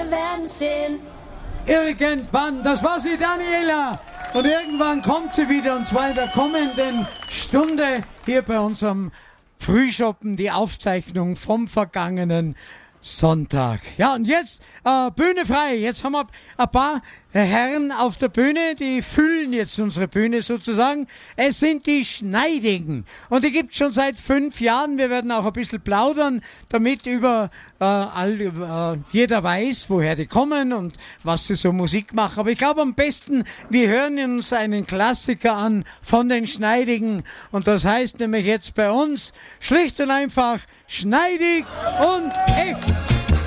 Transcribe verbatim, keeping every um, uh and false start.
werden sehen. Irgendwann, das war sie, Daniela. Und irgendwann kommt sie wieder, und zwar in der kommenden Stunde hier bei unserem Frühschoppen, die Aufzeichnung vom vergangenen Sonntag. Ja, und jetzt äh, Bühne frei. Jetzt haben wir ein paar Herren auf der Bühne, die füllen jetzt unsere Bühne sozusagen. Es sind die Schneidigen. Und die gibt es schon seit fünf Jahren. Wir werden auch ein bisschen plaudern, damit über äh, all, äh, jeder weiß, woher die kommen und was sie so Musik machen. Aber ich glaube am besten, wir hören uns einen Klassiker an von den Schneidigen. Und das heißt nämlich jetzt bei uns schlicht und einfach Schneidig und echt.